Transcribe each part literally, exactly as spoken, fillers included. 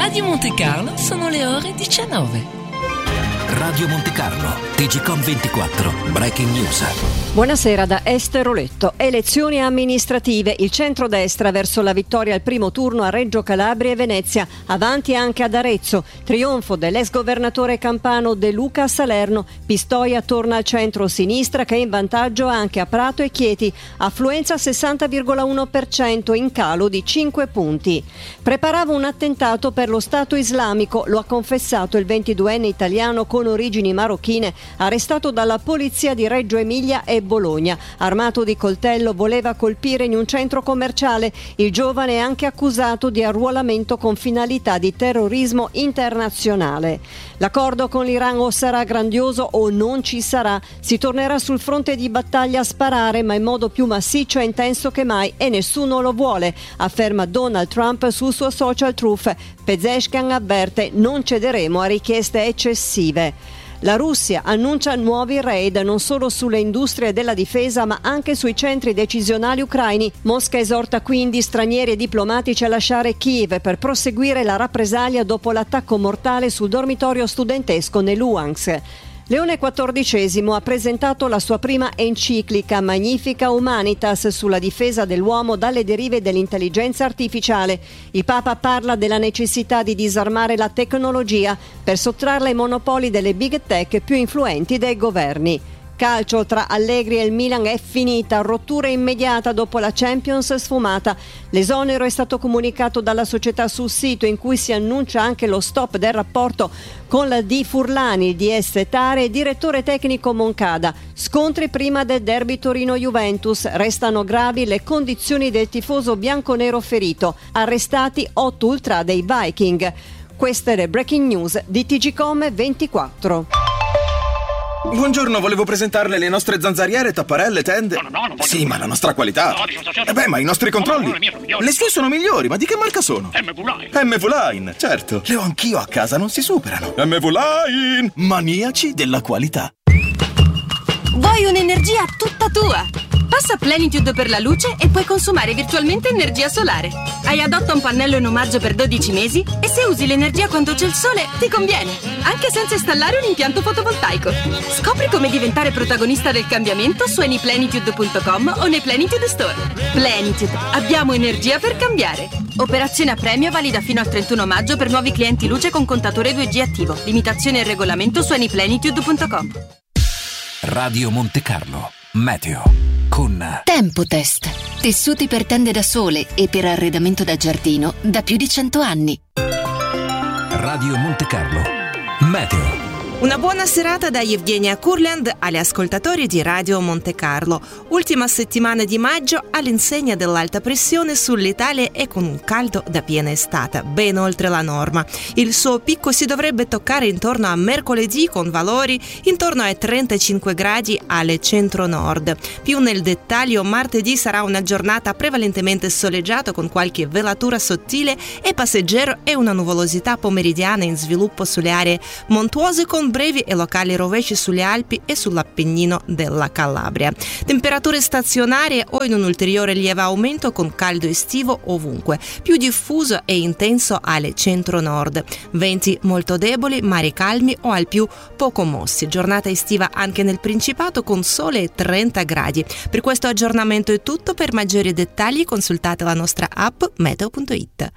Radio Monte Carlo sono le ore diciannove. Radio Monte Carlo, T G Com ventiquattro, Breaking News. Buonasera da Esther Roletto. Elezioni amministrative. Il centrodestra verso la vittoria al primo turno a Reggio Calabria e Venezia, avanti anche ad Arezzo. Trionfo dell'ex governatore campano De Luca a Salerno. Pistoia torna al centro-sinistra che è in vantaggio anche a Prato e Chieti. Affluenza sessanta virgola uno per cento, in calo di cinque punti. Preparava un attentato per lo Stato islamico, lo ha confessato il ventiduenne italiano con origini marocchine, arrestato dalla polizia di Reggio Emilia e Bologna. Armato di coltello voleva colpire in un centro commerciale. Il giovane è anche accusato di arruolamento con finalità di terrorismo internazionale. L'accordo con l'Iran o sarà grandioso o non ci sarà. Si tornerà sul fronte di battaglia a sparare, ma in modo più massiccio e intenso che mai, e nessuno lo vuole, afferma Donald Trump sul suo social Truth. Pezeshkian avverte: non cederemo a richieste eccessive. La Russia annuncia nuovi raid non solo sulle industrie della difesa ma anche sui centri decisionali ucraini. Mosca esorta quindi stranieri e diplomatici a lasciare Kiev per proseguire la rappresaglia dopo l'attacco mortale sul dormitorio studentesco nel Luhansk. Leone quattordicesimo ha presentato la sua prima enciclica Magnifica Humanitas sulla difesa dell'uomo dalle derive dell'intelligenza artificiale. Il Papa parla della necessità di disarmare la tecnologia per sottrarla ai monopoli delle big tech più influenti dei governi. Calcio, tra Allegri e il Milan è finita, rottura immediata dopo la Champions sfumata. L'esonero è stato comunicato dalla società sul sito, in cui si annuncia anche lo stop del rapporto con la D Furlani, D S Tare e direttore tecnico Moncada. Scontri prima del derby Torino-Juventus, restano gravi le condizioni del tifoso bianconero ferito. Arrestati otto ultra dei Viking. Queste le breaking news di T G Com ventiquattro. Buongiorno, volevo presentarle le nostre zanzariere, tapparelle, tende. No, no, no, non voglio. Sì, ma la nostra qualità. No, dice, certo. Eh beh, ma i nostri controlli. No, no, le mie sono migliori. Le sue sono migliori, ma di che marca sono? M V Line. M V Line, certo. Le ho anch'io a casa, non si superano. M V Line, maniaci della qualità. Vuoi un'energia tutta tua? Passa Plenitude per la luce e puoi consumare virtualmente energia solare. Hai Adotta un pannello in omaggio per dodici mesi e se usi l'energia quando c'è il sole ti conviene, anche senza installare un impianto fotovoltaico. Scopri come diventare protagonista del cambiamento su anyplenitude punto com o nei Plenitude Store. Plenitude, abbiamo energia per cambiare. Operazione a premio valida fino al trentuno maggio per nuovi clienti luce con contatore due G attivo. Limitazione e regolamento su anyplenitude punto com. Radio Monte Carlo, Meteo. Con Tempotest, tessuti per tende da sole e per arredamento da giardino da più di cento anni. Radio Monte Carlo, Meteo. Una buona serata da Evgenia Kurland agli ascoltatori di Radio Monte Carlo. Ultima settimana di maggio all'insegna dell'alta pressione sull'Italia e con un caldo da piena estate, ben oltre la norma. Il suo picco si dovrebbe toccare intorno a mercoledì con valori intorno ai trentacinque gradi alle centro-nord. Più nel dettaglio, martedì sarà una giornata prevalentemente soleggiata con qualche velatura sottile e passeggero e una nuvolosità pomeridiana in sviluppo sulle aree montuose con brevi e locali rovesci sulle Alpi e sull'Appennino della Calabria. Temperature stazionarie o in un ulteriore lieve aumento con caldo estivo ovunque, più diffuso e intenso alle centro-nord. Venti molto deboli, mari calmi o al più poco mossi. Giornata estiva anche nel Principato con sole e trenta gradi. Per questo aggiornamento è tutto. Per maggiori dettagli consultate la nostra app meteo punto it.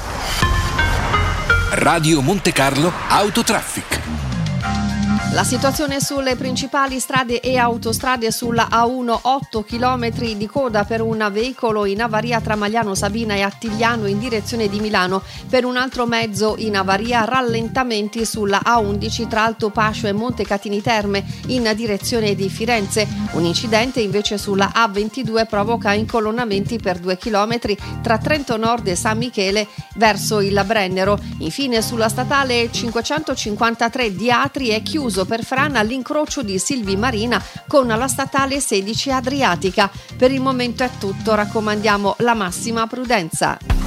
Radio Monte Carlo Autotraffic. La situazione sulle principali strade e autostrade: sulla A uno otto chilometri di coda per un veicolo in avaria tra Magliano Sabina e Attigliano in direzione di Milano, per un altro mezzo in avaria rallentamenti sulla A undici tra Alto Pascio e Montecatini Terme in direzione di Firenze. Un incidente invece sulla A ventidue provoca incolonnamenti per due chilometri tra Trento Nord e San Michele verso il Brennero. Infine sulla statale cinquecentocinquantatré di Atri è chiuso per frana all'incrocio di Silvi Marina con la statale sedici Adriatica. Per il momento è tutto, raccomandiamo la massima prudenza.